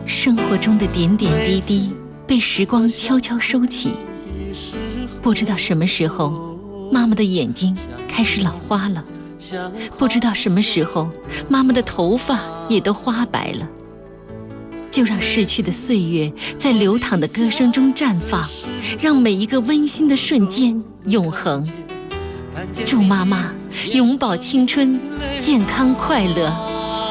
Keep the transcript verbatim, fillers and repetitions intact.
生活中的点点滴滴被时光悄悄收起，不知道什么时候，妈妈的眼睛开始老花了，不知道什么时候，妈妈的头发也都花白了。就让逝去的岁月在流淌的歌声中绽放，让每一个温馨的瞬间永恒。祝妈妈永葆青春，健康快乐。